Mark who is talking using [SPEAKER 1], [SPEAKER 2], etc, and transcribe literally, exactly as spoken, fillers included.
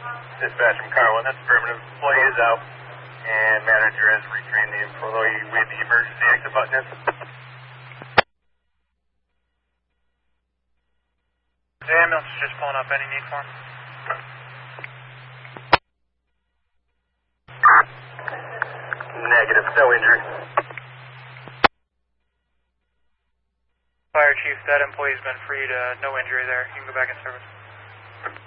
[SPEAKER 1] Dispatch from Car one, that's affirmative. Employee is out, and manager has retrained the employee with the emergency exit button.
[SPEAKER 2] The ambulance is just pulling up. Any need for him?
[SPEAKER 1] Negative, no injury.
[SPEAKER 2] Fire chief, that employee's been freed. Uh, no injury there. You can go back in service.